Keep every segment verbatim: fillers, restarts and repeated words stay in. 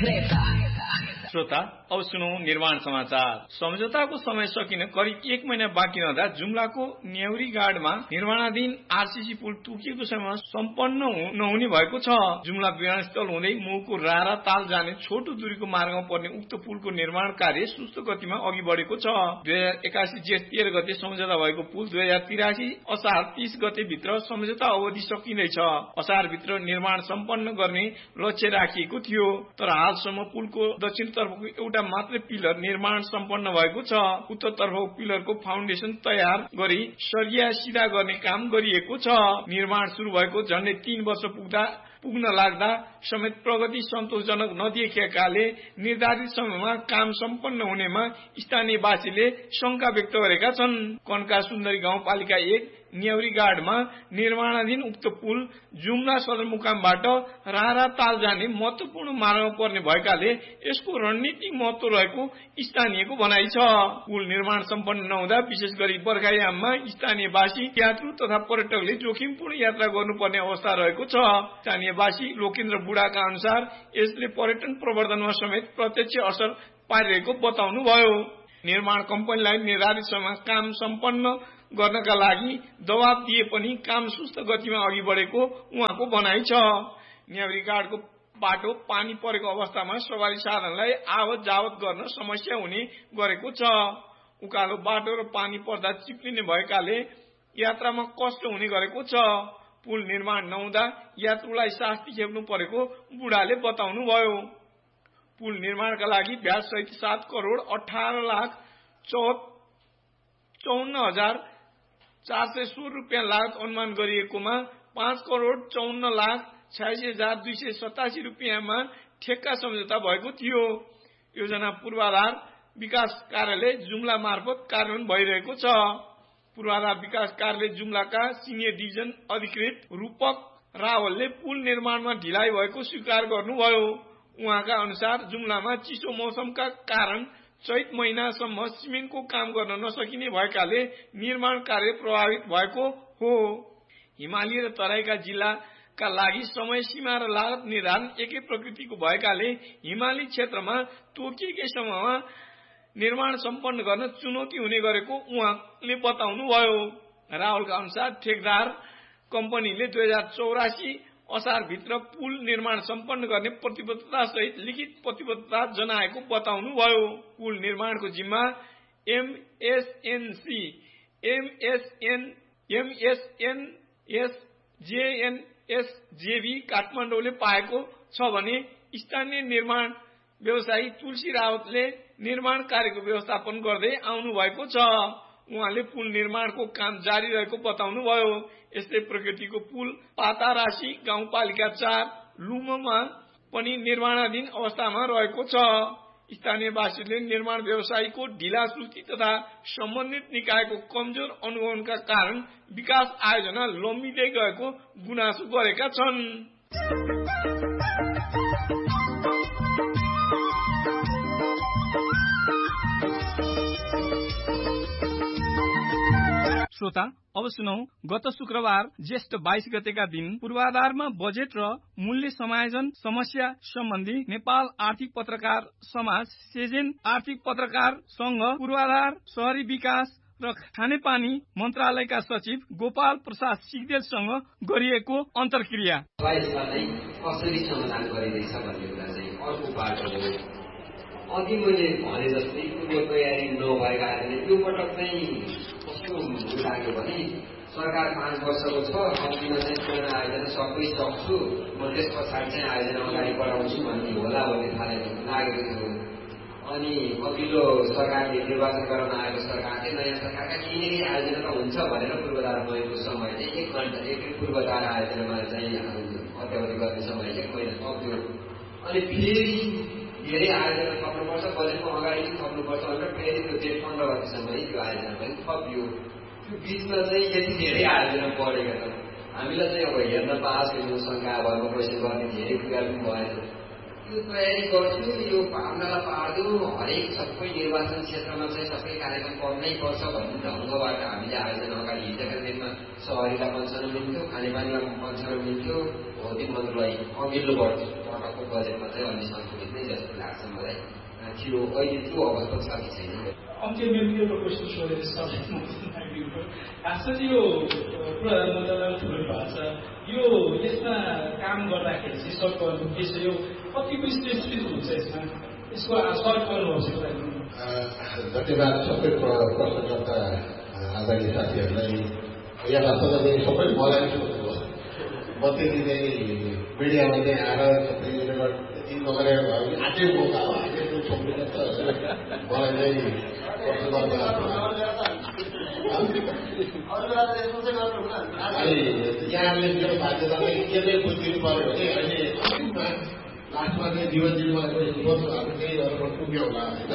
श्रोता, अब सुनौ निर्माण समाचार। सम्झौताको समय सकिन करिब एक महिना बाँकी रहँदा जुम्लाको न्याउरी गाडमा निर्माणाधीन आरसीसी पुल तोकिएको समयमा सम्पन्न नहुने भएको छ। जुम्ला विमानस्थल हुँदै मुहुको रारा ताल जाने छोटो दूरीको मार्गमा पर्ने उक्त पुलको निर्माण कार्य सुस्त गतिमा अघि बढेको छ। दुई हजार एकासी जेठ तेह्र गते सम्झौता भएको पुल दुई हजार तिरासी असार तीस गते भित्र सम्झौता अवधि सकिँदैछ। असार भित्र निर्माण सम्पन्न गर्ने लक्ष्य राखिएको थियो, तर हालसम्म पुलको दक्षिण तर्फको एउटा मात्र पिलर निर्माण सम्पन्न भएको छ। उत्तर तर्फको पिलरको फाउन्डेसन तयार गरी सरिया सिधा गर्ने काम गरिएको छ। निर्माण सुरु भएको झण्डै तीन वर्ष पुग्दा पुग्न लाग्दा समेत प्रगति सन्तोषजनक नदेखिएकाले निर्धारित समयमा काम सम्पन्न हुनेमा स्थानीयवासीले शंका व्यक्त गरेका छन्। कन्का सुन्दरी गाउँपालिका एक न्याउरी गाडमा निर्माणाधीन उक्त पुल जुम्ला सदरमुकामबाट रारा ताल जाने महत्वपूर्ण मार्गमा पर्ने भएकाले यसको रणनीतिक महत्व रहेको स्थानीयको भनाइ छ। पुल निर्माण सम्पन्न नहुँदा विशेष गरी बर्खायाममा स्थानीयवासी, यात्रु तथा पर्यटकले जोखिमपूर्ण यात्रा गर्नुपर्ने अवस्था रहेको छ। स्थानीयवासी लोकेन्द्र बुढाका अनुसार यसले पर्यटन प्रवर्धनमा समेत प्रत्यक्ष असर पारिरहेको बताउनुभयो। निर्माण कम्पनीलाई निर्धारित समयमा काम सम्पन्न गर्नका लागि दबाब दिए पनि काम सुस्त गतिमा अघि बढेको उहाँको भनाइ छ। न्याउरी गाडको बाटो पानी परेको अवस्थामा सवारी साधनलाई आवत जावत गर्न समस्या हुने गरेको छ। उकालो बाटो र पानी पर्दा चिप्लिने भएकाले यात्रामा कष्ट हुने गरेको छ। पुल निर्माण नहुँदा यात्रुलाई शास्ति खेप्नु परेको बुढाले बताउनुभयो। पुल निर्माणका लागि ब्याज सहित सात करोड़ अठारह लाख चौन्न हजार चार सय सोह्र रुपियाँ लागत अनुमान गरिएकोमा पाँच करोड़ चौन्न लाख छयासी हजार दुई सय सतासी रुपियाँमा ठेक्का सम्झौता भएको थियो। योजना पूर्वाधार विकास कार्यालय जुम्ला मार्फत कार्यान्वयन भइरहेको छ। पूर्वाधार विकास कार्यालय जुम्लाका सिनियर डिभिजन अधिकृत रूपक रावलले पुल निर्माणमा ढिलाइ भएको स्वीकार गर्नुभयो। उहाँका अनुसार जुम्लामा चिसो मौसमका कारण चैत महिनासम्म सिमेन्टको काम गर्न नसकिने भएकाले निर्माण कार्य प्रभावित भएको हो। हिमाली र तराईका जिल्लाका लागि समय सीमा र लागत निर्धारण एकै प्रकृतिको भएकाले हिमाली क्षेत्रमा तोकिएकै समयमा निर्माण सम्पन्न गर्न चुनौती हुने गरेको उहाँले बताउनुभयो। रावलका अनुसार ठेकदार कम्पनीले दुई हजार चौरासी असार भित्र पुल निर्माण सम्पन्न गर्ने प्रतिबद्धता सहित लिखित प्रतिबद्धता जनाएको बताउनुभयो। पुल निर्माणको जिम्मा एमएसएनसी एमएसएन एमएसएनएस जेएनएसजेबी काठमाडौँले पाएको छ भने स्थानीय निर्माण व्यवसायी तुलसी रावतले निर्माण कार्यको व्यवस्थापन गर्दै आउनु भएको छ। उहाँले पुल निर्माणको काम जारी रहेको बताउनुभयो। यस्तै प्रकृतिको पुल पातारासी गाउँपालिका चार लुममा पनि निर्माणाधीन अवस्थामा रहेको छ। स्थानीयवासीले निर्माण व्यवसायीको ढिला सुस्ती तथा सम्बन्धित निकायको कमजोर अनुगमनका कारण विकास आयोजना लम्बिँदै गएको गुनासो गरेका छन्। श्रोता, अब सुनौ गत शुक्रबार ज्येष्ठ बाइस गतेका दिन पूर्वाधारमा बजेट र मूल्य समायोजन समस्या सम्बन्धी नेपाल आर्थिक पत्रकार समाज, सेजेन आर्थिक पत्रकार संघ, पूर्वाधार शहरी विकास र खानेपानी मन्त्रालयका सचिव गोपाल प्रसाद सिग्देलसँग गरिएको अन्तर्क्रिया। अघि मैले भने जस्तै पूर्व तयारी नभएका कारणले त्यो पटक चाहिँ कस्तो लाग्यो भने सरकार पाँच वर्षको छ, कम्तीमा चाहिँ पुरानो आयोजना सबै सक्छु, म त्यस पछाडि चाहिँ आयोजना अगाडि बढाउँछु भन्ने होला भन्ने थाले लागेको थियो। अनि अघिल्लो सरकारले निर्वाचन गराउन आएको सरकारले नयाँ सरकारका केही केही आयोजना त हुन्छ भनेर पूर्वाधार भएको समय चाहिँ एक घण्टा एक पूर्वाधार आयोजनामा चाहिँ अत्यावधि गर्ने समय एक महिना सक्यो। अनि फेरि धेरै आयोजना थप्नुपर्छ, बजेटमा अगाडि थप्नुपर्छ भनेर फेरि त्यो जेठ पन्ध्र गतिसम्म त्यो आयोजना पनि थपियो। त्यो बिचमा चाहिँ यति धेरै आयोजना बढेका छन्। हामीलाई चाहिँ अब हेर्न पास हुनु शङ्का भरमा पैसा गर्ने धेरै कुरा पनि भएन। यो तयारी गर्छु, यो भावनालाई पार्दिउँ, हरेक सबै निर्वाचन क्षेत्रमा चाहिँ सबै कार्यक्रम गर्नै पर्छ भन्ने ढङ्गबाट हामीले आयोजना अगाडि हिँडेका दिनमा सहरीलाई पञ्चाउन्न मिल्थ्यो, खानेपानीमा पञ्चाउन्न मिल्थ्यो, भौतिक मन्त्रालय अघिल्लो वर्ष पटकको बजेटमा चाहिँ अलि सन्तुलित नै छ। लाग्छ मलाई थियो। अहिले त्यो अवस्था छ कि छैन? अन्त्य मेरो एउटा क्वेसन सोधेर सब्जेक्ट खास चाहिँ यो कुराहरू मजाले ठुलो भएको छ। यो यसमा काम गर्दाखेरि चाहिँ सरकारको के छ, यो कतिको स्पेसिफिक हुन्छ यसमा, यसको सरकारहरूको लागि धन्यवाद सबै प्रश्नकर्ता आदरणीय साथीहरूलाई। यहाँ वास्तवमा चाहिँ सबै मलाई सोध्नुभयो। म त्यति चाहिँ मिडियामा चाहिँ आएर सबै यति नगरेर भयो भने आजै मौका हो, आजै त्यो छोड्नु त मलाई चाहिँ प्रश्न गर्नु अनि यहाँले मेरो बाध्यतालाई के नै बुझिदिनु पऱ्यो भने अहिले अन्तिममा लास्टमा चाहिँ जीवन दिनुमा सोच्नुहरू केही गरेर पुग्यो होला होइन।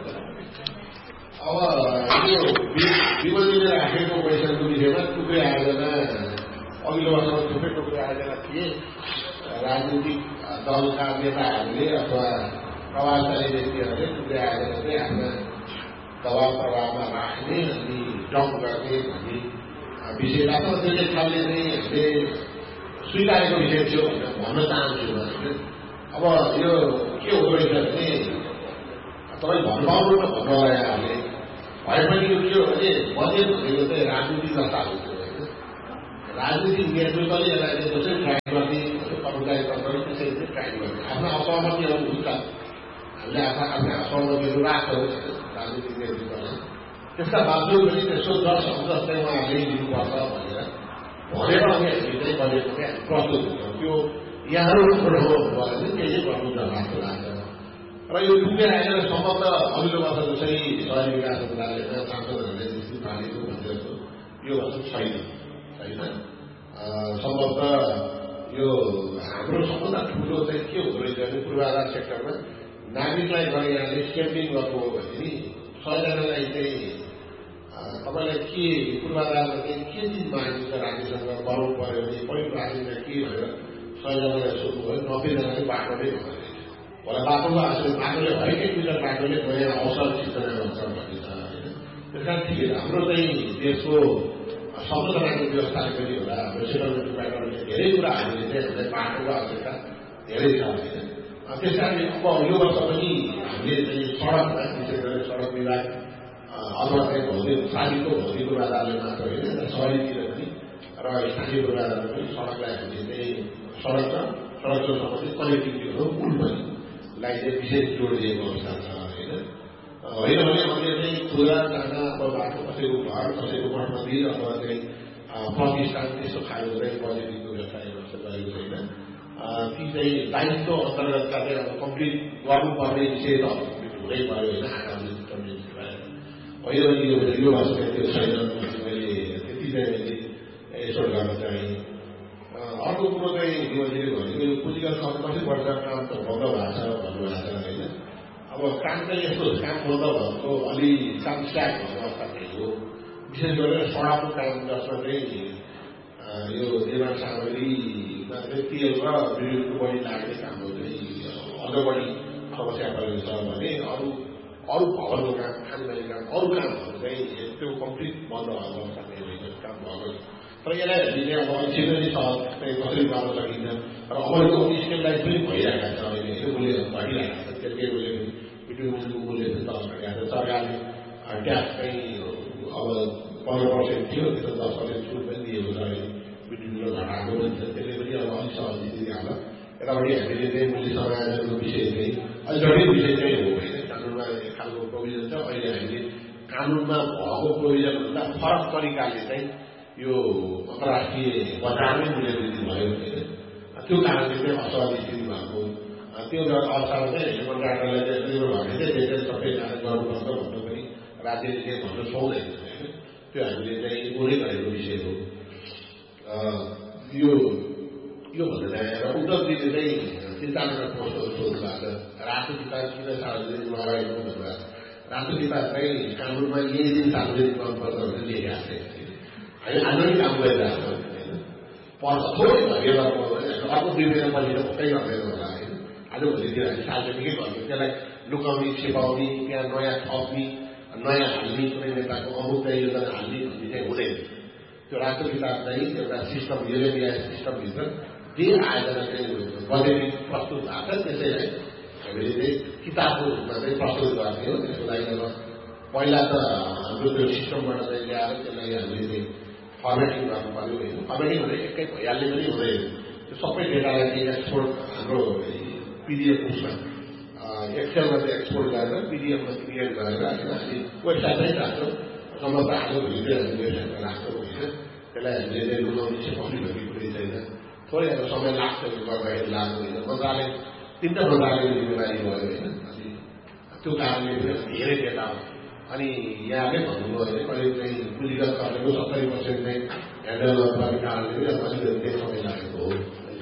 अब यो जीवनले राखेको पैसाको विषयमा टुक्रे आयोजना अघिल्लो वर्षमा थुप्रै टुक्रे आयोजना थिए। राजनीतिक दलका नेताहरूले अथवा प्रभावशाली व्यक्तिहरूले टुक्रे आयोजना चाहिँ आफ्ना दबाव प्रभावमा राख्ने अनि डम्प गर्ने भन्ने विषय राख्छ। त्यसै खालले चाहिँ हामीले स्वीकारेको विषय थियो भनेर भन्न चाहन्छु होइन। अब यो के हुँदो रहेछ भने तपाईँ भन्नु पाउनु न भन्नु होला यहाँहरूले भए पनि यो के हो भने बजेट भनेको चाहिँ राजनीति जस्ता हुन्छ होइन। राजनीतिक नेतृत्वले यसलाई चाहिँ जसरी ट्राई गर्ने कर्मचारी तन्त्रले त्यसरी चाहिँ ट्राई गर्ने आफ्ना असहमतिहरू हुन्छ। हामीले आफ्ना आफ्ना असहमतिहरू राख्छौँ राजनीतिक नेतृत्वले। त्यसका बावजुद पनि त्यसको दस अंश चाहिँ उहाँहरूले लिनुपर्छ भनेर भनेर अनि हामीले चाहिँ बजेटको चाहिँ प्रस्तुत हुन्छौँ। त्यो यहाँहरू छोडो भयो भने केही गर्नु जस्तो लाग्छ। र यो टुक्रे आयोजना सम्बन्ध अघिल्लो वर्ष जसरी शहरी विकास मन्त्रालयमा सांसदहरूले निश्चित पालेको भन्दै जस्तो यो वर्ष छैन छैन सम्भवत। यो हाम्रो सबभन्दा ठुलो चाहिँ के हुँदो रहेछ भने पूर्वाधार सेक्टरमा नागरिकलाई गरे यहाँले स्ट्याम्पिङ गर्नु हो भने नि सयजनालाई चाहिँ तपाईँलाई के पूर्वाधारमा चाहिँ के चिज मागिन्छ राज्यसँग बनाउनु पऱ्यो भने पहिलो राज्यमा के भनेर सयजनालाई सोध्नुभयो नब्बेजनाले बाटो नै भन्दै होला। बाटोमा आएको बाटोले हरेकै किसिमको बाटोले नयाँ अवसर सिर्जना गर्छ भनिन्छ होइन। त्यस कारण ठिकै हाम्रो चाहिँ देशको संरचनाको व्यवस्थाले पनि होला, हाम्रो सेटलमेन्ट प्याटर्नले धेरै कुरा हामीले चाहिँ हामीलाई बाटोको आवश्यकता धेरै छ होइन। त्यस कारणले अब यो वर्ष पनि हामीले चाहिँ सडकमा विशेष गरेर सडक विभाग अथवा चाहिँ भौतिक शारीको भौतिक पूर्वाधारले मात्र होइन शहरीतिर पनि र स्थानीय पूर्वाधारमा पनि सडकलाई हामीले चाहिँ सडक र सडकको सम्बन्धित कनेक्टिभिटीहरू पुल पनि लाई चाहिँ विशेष जोड दिएको अवस्था छ होइन। होइन भने अहिले चाहिँ खुला जाना अब बाटो कसैको घर कसैको मठ मन्दिर अथवा चाहिँ प्रतिष्ठान त्यस्तो खाएको चाहिँ बजेटको व्यवस्था एक वर्ष गरेको छैन। ती चाहिँ दायित्व अन्तर्गतका चाहिँ अब कम्प्लिट गर्नुपर्ने विषय त हुँदै पऱ्यो होइन। आगामी होइन यो यो वर्ष चाहिँ त्यो छैन मैले त्यति चाहिँ मैले यसो गर्न चाहेँ। अर्को कुरो चाहिँ युवाजीले भनेको यो पुँजीगत कसरी पर्छ काम त बन्द भएको छ भन्नुभएको छ होइन। अब काम चाहिँ यस्तो काम बन्द भएको अलि काम स्ट्याक भएको अवस्था चाहिँ हो। विशेष गरेर सडकको काम जसमा चाहिँ यो निर्माण सामग्रीमा चाहिँ तेल र विद्युतको बढी लाग्ने कामहरू चाहिँ अझ बढी समस्या परेको छ भने अरू अरू भवनको काम खानपानी काम अरू कामहरू चाहिँ त्यो कम्प्लिट बन्द भएको अवस्था चाहिँ काम भएको छ। तर यसलाई हामीले अब अल्छिनै सहज चाहिँ कसरी गर्न सकिन्छ र अबको स्केललाई पनि भइरहेका छ अहिले यो मूल्य घटिरहेको छ। त्यसले मूल्य बिटुको मूल्य पनि तल घटिरहेको छ। सरकारले ट्याक्स चाहिँ अब पन्ध्र पर्सेन्ट थियो त्यसमा दस पर्सेन्ट छुट पनि दिएको छ अहिले बिटुलो घटाएको पनि छ। त्यसले पनि अब अलिक सहज दिइहाल्छ। यतापट्टि हामीले चाहिँ मूल्य समायोजनको विषय चाहिँ अलिक जटिल विषय चाहिँ हो होइन। कानुनमा एक खालको प्रोभिजन छ। अहिले हामीले कानुनमा भएको प्रोभिजनभन्दा फरक तरिकाले चाहिँ यो अन्तर्राष्ट्रिय बजारमै मूल्य वृद्धि भयो होइन। त्यो कारणले चाहिँ असहज स्थिति भएको त्यो अवस्थामा चाहिँ कन्ट्राक्टरलाई चाहिँ त्यो भने चाहिँ त्यसले सबै गर्नुपर्छ भन्नु पनि राज्यले चाहिँ भन्न सक्दैन होइन। त्यो हामीले चाहिँ ओरै गरेको विषय हो। यो यो भन्दा र उद्धवजीले चाहिँ चिन्ताजनक प्रश्नहरू सोध्नु भएको छ। राष्ट्र विकास किन सार्वजनिक लगाएको भन्नुभएको छ। राष्ट्र विकास चाहिँ कानुनमा यही दिन सार्वजनिक गर्नुपर्छ भनेर लेखेको छ। हामी आज पनि काम गरिरहेको होइन। पर्छ थोरै भएर अर्को दुई महिना पछि त पक्कै गर्दैन होला होइन। आजभोलितिर हामी सार्वजनिकै गर्छौँ। त्यसलाई लुकाउने छिपाउने त्यहाँ नयाँ थप्ने नयाँ हाल्ने कुनै नेताको अमुक चाहिँ योजना हाल्ने भन्ने चाहिँ हुँदैन। त्यो राष्ट्र विकास चाहिँ एउटा सिस्टम युरेनिया सिस्टमभित्र जे आयोजना चाहिँ बजेट प्रस्तुत भएको छ त्यसैलाई हामीले चाहिँ किताबको रूपमा चाहिँ प्रस्तुत गर्थ्यो। त्यसको लागि अब पहिला त हाम्रो त्यो सिस्टमबाट चाहिँ ल्याएर त्यसलाई हामीले चाहिँ फर्मेटिङ गर्नु पर्यो होइन। फर्मेटिङ भने एकै भइहाल्ने पनि हुँदैन। त्यो सबै डेटालाई चाहिँ एक्सपोर्ट हाम्रो पिडिएफ उसमा एक्सेलमा चाहिँ एक्सपोर्ट गरेर पिडिएफमा क्रिएट गरेर हामी वेबसाइटमै राख्छौँ। नम्बर हाम्रो भिडियो हामीले वेबसाइटमा राख्छौँ होइन। त्यसलाई हामीले चाहिँ रुगाउने चाहिँ कति भन्ने कुरै छैन। थोरै अब समय लाग्छ गर्दाखेरि लाग्नु होइन। मजाले तिनवटा मजाले जिम्मेवारी भयो होइन। अनि त्यो कारणले धेरै डेटा हो। अनि यहाँले भन्नुभयो भने कहिले चाहिँ पुँजीगत खर्चको सत्तरी पर्सेन्ट चाहिँ ह्यान्डल गर्नुपर्ने कारणले पनि अलिकति समय लागेको हो।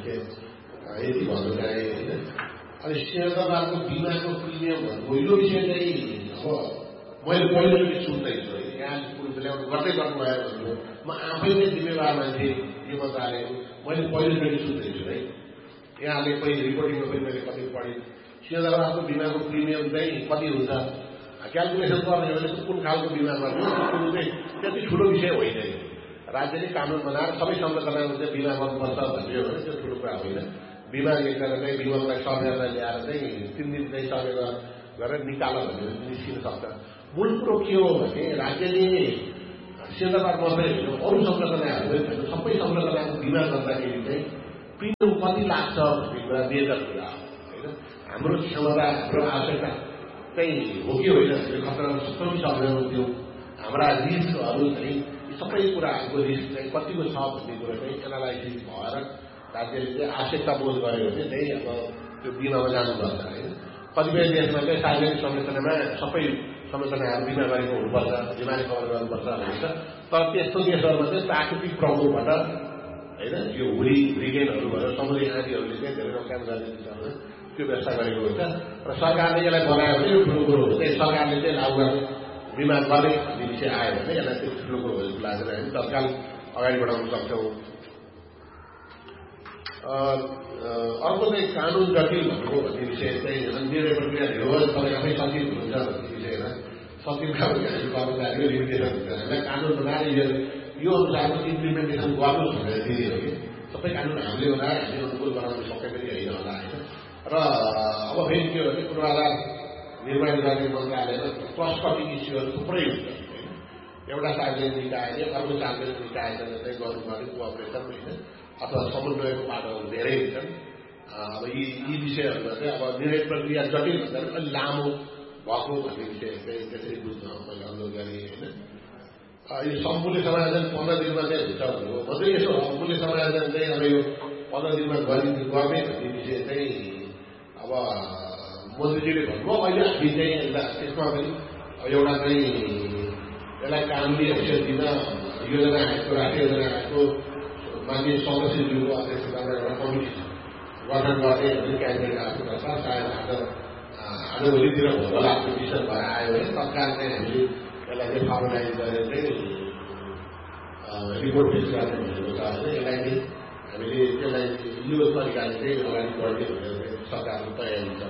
यति भन्नु चाहे होइन। अनि शेयरबजारको बिमाको प्रिमियम भन्नु यो विषय चाहिँ अब मैले पहिलोचोटि सुन्दैछु है। यहाँ कुरो ल्याउनु गर्दै गर्नुभयो भन्नु म आफै नै जिम्मेवार मान्छे यो मजालेको मैले पहिलोचोटि सुन्दैछु है। यहाँले पहिलो रिपोर्टिङमा पनि मैले कति पढेँ शेयरबजारको बिमाको प्रिमियम चाहिँ कति हुन्छ क्यालकुलेसन गर्ने भने कुन खालको बिमा गर्नु कुरो चाहिँ त्यति ठुलो विषय होइन। राज्यले कानुन बनाएर सबै संरचनाहरू चाहिँ बिमा गर्नुपर्छ भन्यो भने त्यो ठुलो कुरा होइन। बिमा लेखेर चाहिँ बिमालाई सर्वेर ल्याएर चाहिँ तिन दिन चाहिँ सर्वे गरेर निकाल भने निस्किन सक्छ। मूल कुरो के हो भने राज्यले शेयरबजार मात्रै होइन अरू संरचनाहरू सबै संरचनाको बिमा गर्दाखेरि चाहिँ प्रिमियम कति लाग्छ भन्ने कुरा मेजर कुरा हो होइन। हाम्रो क्षमता हाम्रो आवश्यकता चाहिँ हो कि होइन खतरामा सबै सक्दैनौँ। त्यो हाम्रा रिस्कहरू चाहिँ सबै कुराहरूको रिस्क चाहिँ कतिको छ भन्ने कुरो चाहिँ एनालाइसिस भएर राज्यले चाहिँ आवश्यकता बोध गर्यो भने चाहिँ अब त्यो बिमामा जानुपर्छ होइन। कतिपय देशमा चाहिँ सार्वजनिक संरचनामा सबै संरचनाहरू बिमा गरेको हुनुपर्छ बिमाले कभर गर्नुपर्छ भन्छ। तर त्यस्तो देशहरूमा चाहिँ प्राकृतिक प्रकोपबाट होइन यो हुरी हुरिकेनहरू भएर समुद्री आँधीहरूले चाहिँ धेरै नोक्सान गर्ने दिशामा त्यो व्यवस्था गरेको हुन्छ। र सरकारले यसलाई बनायो भने यो ठुलो कुरो हो। त्यही सरकारले चाहिँ लागू गर्ने बिमा गर्ने भन्ने विषय आयो भने यसलाई त्यो ठुलो कुरो हो जस्तो लागेर हामी तत्काल अगाडि बढाउन सक्छौँ। अर्को चाहिँ कानुन जटिल भन्नुभयो भन्ने विषय चाहिँ निर्णय प्रक्रिया धेरै भयो। तपाईँ आफै सचिव हुनुहुन्छ भन्ने विषयमा सचिवका पनि हामी कर्मचारीको लिमिटेसन हुन्छ। हामीलाई कानुन बनाएर यो अनुसारको इम्प्लिमेन्टेसन गर्नुहोस् भनेर दिने हो कि सबै कानुन हामीले बनाएर हामीले अनुकूल बनाउन सके पनि होइन होला होइन। र अब फेरि के हो भने पूर्वाधार निर्माण गर्ने मन्त्रालयमा क्रस कटिङ इस्युहरू थुप्रै हुन्छ होइन। एउटा सार्वजनिक निकायले अर्को सार्वजनिक निकायसँग चाहिँ गर्नुपर्ने कोअपरेसन होइन अथवा समन्वयको बाटोहरू धेरै हुन्छन्। अब यी यी विषयहरूमा चाहिँ अब निर्णय प्रक्रिया जटिल भन्दा पनि अलिक लामो भएको भन्ने विषय चाहिँ त्यसरी बुझ्न मैले अनुरोध गरेँ होइन। यो सम्पूर्ण समायोजन पन्ध्र दिनमा चाहिँ हुन्छ भन्नुभयो। म चाहिँ यसो सम्पूर्ण समायोजन चाहिँ अब यो पन्ध्र दिनमा गरि गर्ने भन्ने विषय चाहिँ अब मन्त्रीजीले भन्नुभयो। अहिले हामी चाहिँ एउटा त्यसमा पनि एउटा चाहिँ यसलाई कानुनी हैसियत दिन योजना आएको राष्ट्रिय योजना आएको माननीय सदस्यज्यूको अध्यक्षतामा एउटा कमिटी गठन गर्ने भन्ने क्याबिनेट आएको छ। सायद आज आजभोलितिर होला त्यो विषय भएर आयो भने तत्काल चाहिँ हामीले यसलाई चाहिँ फर्मलाइज गरेर चाहिँ रिपोर्ट पेश गर्ने भनेको छ होइन। यसलाई चाहिँ हामीले त्यसलाई यो तरिकाले चाहिँ अगाडि बढ्ने भनेर सरकारको तयारी छ।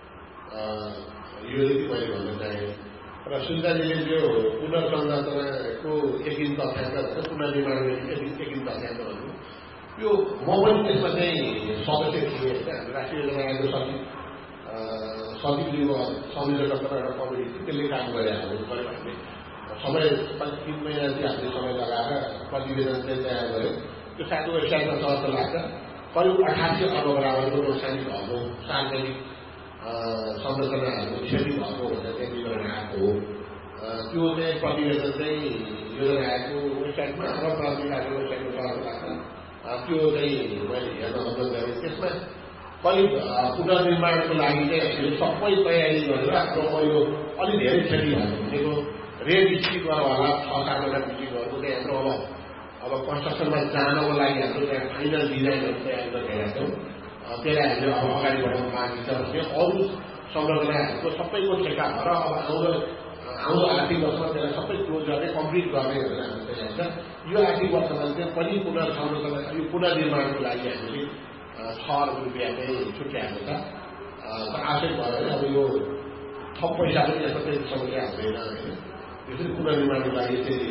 यो चाहिँ मैले भन्न चाहेँ। र सुन्दाजीले यो पुनर्संरचनाको एकिन तथ्याङ्क भन्छ पुनर्निर्माण एकिन तथ्याङ्क भन्नु यो म पनि त्यसमा चाहिँ सदस्य थिएँ होइन। राष्ट्रिय योजना आयोगको सचिव सचिवज्यूको संयोजकत्वमा एउटा कमिटी थियो त्यसले काम गरे हाम्रो गऱ्यो हामीले समय तिन महिना चाहिँ हामीले समय लगाएर प्रतिवेदन चाहिँ तयार गऱ्यो। त्यो सायद वेबसाइटमा सर्च लाग्छ। करिब अठासी अर्ब बराबरको नोक्सानी भएको सार्वजनिक संरचनाहरूको क्षति भएको भनेर चाहिँ विवरण आएको हो। त्यो चाहिँ प्रतिवेदन चाहिँ योजना आएको वेबसाइटमा र प्राधिकरणको वेबसाइटमा सर्च लाग्छ। त्यो चाहिँ मैले हेर्न अनुरोध गरेँ। त्यसमा करिब पुनर्निर्माणको लागि चाहिँ हामीले सबै तयारी गरेर हाम्रो यो अलिक धेरै क्षति भएको भनेको रेड स्ट्रिटमा होला छ सातवटा बिल्डिङहरूको चाहिँ हाम्रो अब अब कन्स्ट्रक्सनमा जानको लागि हाम्रो त्यहाँ फाइनल डिजाइनहरू तयार गरिरहेका छौँ। त्यसलाई हामीले अब अगाडि बढाउन बाँकी छ भने अरू संरचनाहरूको सबैको ठेका भएर अब आउँदो आउँदो आर्थिक वर्षमा त्यसलाई सबै क्लोज गर्ने कम्प्लिट गर्ने भनेर हाम्रो तयारी छ। यो आर्थिक वर्षमा चाहिँ पनि पुनर्संरचना यो पुनर्निर्माणको लागि हामीले छ अर्ब रुपियाँ चाहिँ छुट्याएको छ। आवश्यक भयो भने अब यो थप पैसा पनि यस्तो चाहिँ समस्या हुँदैन होइन। त्यसरी पुनर्निर्माणको लागि चाहिँ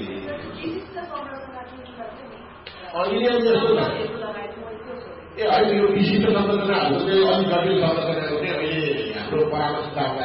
ए अहिले यो विशिष्ट संरचनाहरू चाहिँ अलिक जटिल संरचनाहरू चाहिँ अहिले हाम्रो परामर्शदाता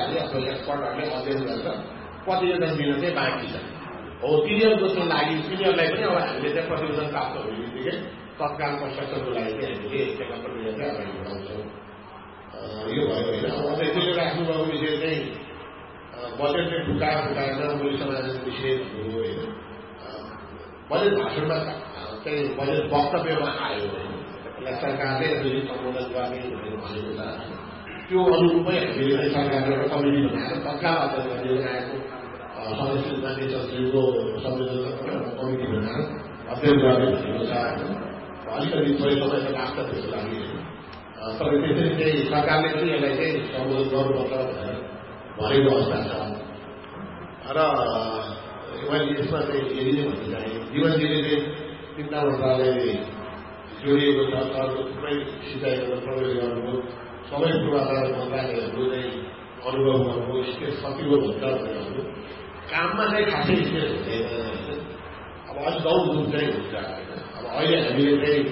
एक्सपर्टहरूले अध्ययन गर्छ प्रतिवेदन दिन चाहिँ बाँकी छ हो तिनीहरूको चाहिँ लागि तिनीहरूलाई पनि अब हामीले चाहिँ प्रतिवेदन प्राप्त हुने बित्तिकै तत्काल कन्स्ट्रक्सनको लागि चाहिँ हामीले त्यसलाई प्रतिवेदन चाहिँ अगाडि बढाउँछौँ यो भयो होइन अब यसले राख्नुभएको विषय चाहिँ बजेटले फुकाएर फुकाएर मुलुक समाजको विषय हो होइन बजेट भाषणमा चाहिँ बजेट वक्तव्यमा आयो यसलाई सरकारले यसरी सम्बोधन गर्ने भनेर भनेको छ त्यो अनुरूपमै हामीले सरकारले एउटा कमिटी बनाएर तत्काल अध्ययन गरेर आएको सदस्य मान्य सचिवको संयोजन कमिटी बनाएर अध्ययन गर्ने भनेको छ अलिकति थोरै समय त लाग्छ त्यसको लागि तर त्यसरी चाहिँ सरकारले पनि यसलाई चाहिँ सम्बोधन गर्नुपर्छ भनेर भनेको अवस्था छ र मैले यसमा चाहिँ यदि नै भन्न चाहे जीवनजीले चाहिँ तिनवटा मन्त्रालयले जोडिएको छ सरको थुप्रै सिँचाइबाट प्रवेश गर्नुभयो सबै पूर्वाधार मन्त्रालयहरू चाहिँ अनुभव गर्नुभयो स्टेज कतिको हुन्छ भनेर काममा चाहिँ खासै स्टेज हुँदैन अब अलिक दौडधुप चाहिँ हुन्छ होइन अब अहिले हामीले चाहिँ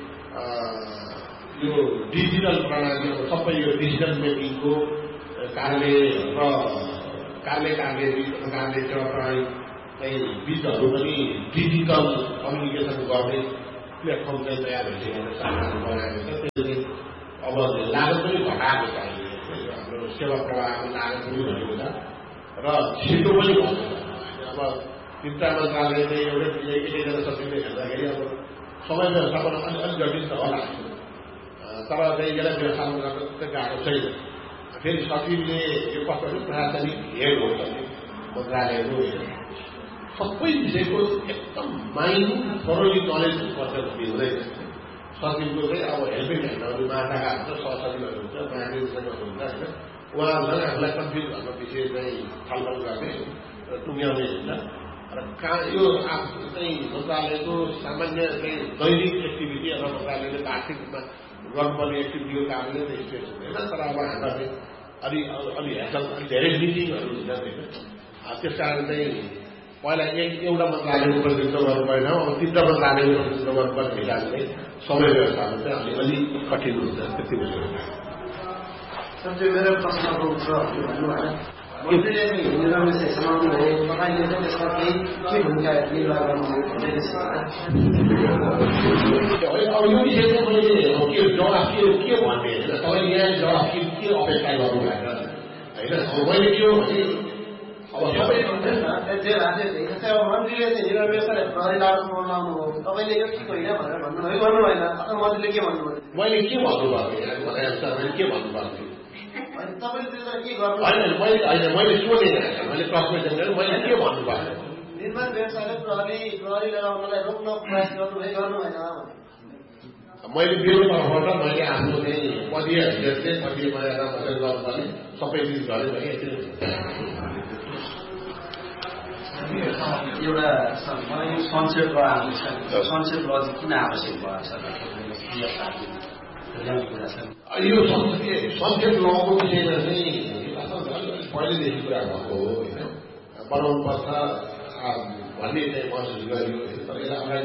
यो डिजिटल प्रणाली सबै यो डिजिटल मेकिङको कार्य र कार्य कार्य कार्य सेवा प्रणाली चाहिँ बिचहरू पनि डिजिटल कम्युनिकेसन गर्ने प्लेटफर्म चाहिँ तयार भइसकेको सरकारले बनाएको छ त्यसले अब लागत पनि घटाएको छ अहिले हाम्रो सेवा प्रवाहको लागत पनि घटेको छ र छिटो पनि भएको छ अब तिनवटा मन्त्रालय चाहिँ एउटै एकैजना सचिवले हेर्दाखेरि अब समय व्यवस्थापन अलिक अलिक जटिल त होला तर चाहिँ यसलाई व्यवस्थापन गर्न चाहिँ गाह्रो छैन फेरि सचिवले यो कस्तो प्रशासनिक हेड हुन्छ मन्त्रालयको सबै विषयको एकदम माइन्ड थोरली नलेज पर्छ भन्ने हुँदैन सचिवको चाहिँ अब हेल्पिङ ह्यान्डहरू माथाका हुन्छ सहसचिवहरू हुन्छ महानिर्देशकहरू हुन्छ होइन उहाँहरूलाई हामीलाई कन्फ्युज भएको विषय चाहिँ छलफल गर्ने र टुङ्ग्याउने हुन्छ र कहाँ यो चाहिँ मन्त्रालयको सामान्य चाहिँ दैनिक एक्टिभिटी अथवा मन्त्रालयले वार्षिक रूपमा गर्नुपर्ने एक्टिभिटीको कारणले चाहिँ स्ट्रेस हुँदैन तर अब हाम्रा चाहिँ अलि अलि हेसल अलिक धेरै मिटिङहरू हुन्छ होइन त्यस कारण चाहिँ पहिला एक एउटा मन्त्रालयको प्रतिनिधित्व गर्नु परेन अब तिनवटा मन्त्रालयको प्रतिनिधित्व गर्नुपर्ने हिसाबले चाहिँ समय व्यवस्थापन चाहिँ अलि अलिक कठिन हुन्छ त्यति बेला मेरो प्रश्नको उत्तर भन्नु भएन मन्त्रीले निर्णय विषय समाउनु भयो तपाईँले चाहिँ त्यसमा केही के भूमिका निर्वाह गर्नुभयो अब यो विषय चाहिँ मैले के जवाफ के के भन्ने होइन तपाईँले यहाँ जवाफ के के अपेक्षा गर्नु भएको होइन अब मैले के हो भने अब सबै जे राज्य जस्तै अब मन्त्रीले चाहिँ निर्णय व्यवस्थाले प्रहरी लागु बनाउनु हो तपाईँले यो ठिक होइन भनेर भन्नुभयो गर्नु भएन अथवा मन्त्रीले के भन्नुभयो मैले के भन्नुभएको मैले के भन्नुभएको तपाईँले त्यसलाई के गर्नु होइन मैले होइन मैले सोधेन मैले प्रश्न गरेँ मैले के भन्नुभएको निर्माण व्यवसायले प्रहरी प्रहरी लगाउनलाई रोक्न प्रयास गर्नुभयो गर्नु भएन मैले मेरो तर्फबाट मैले आफ्नो चाहिँ पदीय हैसियतले पदीय मर्यादा बसेर गर्नुपर्ने सबै चिज गरेँ भने एउटा मलाई संक्षेप आउँछ संक्षेप लजिक किन आवश्यक भएको छ यो संक्षेप लको विषयमा चाहिँ पहिलेदेखि कुरा भएको हो होइन बनाउनु पर्छ भन्ने चाहिँ महसुस गरियो तर यसलाई